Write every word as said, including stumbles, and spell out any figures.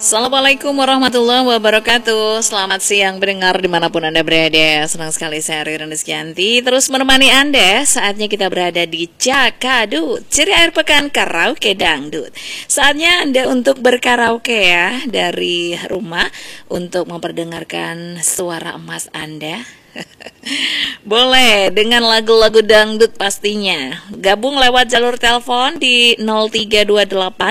Assalamualaikum warahmatullahi wabarakatuh. Selamat siang pendengar dimanapun Anda berada. Senang sekali saya Ririn Rizkyanti terus menemani Anda. Saatnya kita berada di Cakadut, Ciri Air Pekan Karaoke Dangdut. Saatnya Anda untuk berkaraoke ya, dari rumah untuk memperdengarkan suara emas Anda. Boleh dengan lagu-lagu dangdut pastinya. Gabung lewat jalur telepon di nol tiga dua delapan